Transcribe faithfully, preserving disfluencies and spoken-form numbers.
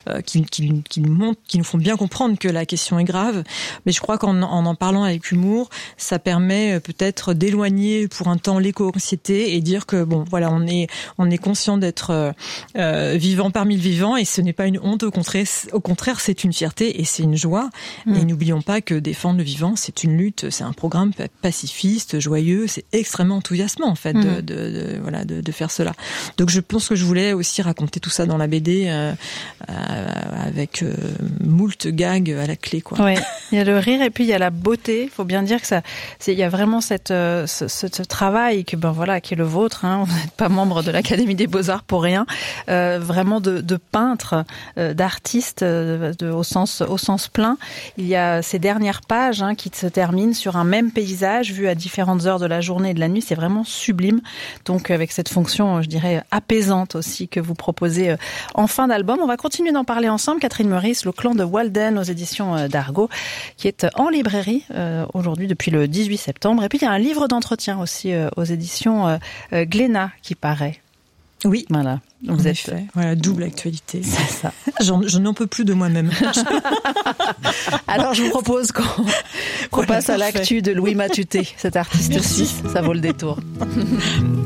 euh, qui, qui, qui nous montrent, qui nous font bien comprendre que la question est grave. Mais je crois qu'en en, en parlant avec humour, ça permet peut-être d'éloigner pour un temps l'éco-anxiété et dire que bon, voilà, on est, on est conscient d'être euh, vivant parmi le vivant et ce n'est pas une honte, au contraire, au contraire, c'est une fierté et c'est une joie. Mmh. Et n'oublions pas que défendre le vivant, c'est une lutte, c'est un programme pacifiste, joyeux, c'est extrêmement enthousiasmant en fait mmh. de, de, de voilà de, de faire cela. Donc je pense que je voulais aussi raconter tout ça dans la B D euh, euh, avec euh, moult gags à la clé quoi. Ouais, il y a le rire et puis il y a la beauté. Il faut bien dire que ça, c'est, il y a vraiment cette euh, ce, ce, ce travail que ben voilà qui est le vôtre. Hein, vous n'êtes pas membre de l'Académie des Beaux-Arts pour rien. Euh, vraiment de, de peintre, euh, d'artiste euh, de, au sens au sens plein. Il y a ces dernières pages hein, qui se terminent sur un même paysage vu à différentes heures de la journée et de la nuit. C'est vraiment sublime. Donc avec cette fonction, je dirais, apaisante aussi que vous proposez en fin d'album. On va continuer d'en parler ensemble. Catherine Meurice, Le Clan de Walden aux éditions d'Argo, qui est en librairie euh, aujourd'hui depuis le dix-huit septembre. Et puis il y a un livre d'entretien aussi euh, aux éditions euh, Glénat qui paraît. Oui, voilà. Vous en êtes effet. Voilà, double actualité. C'est ça. J'en, je n'en peux plus de moi-même. Alors je vous propose qu'on, qu'on voilà, passe à l'actu de Louis Matuté, cet artiste suisse. Ça vaut le détour.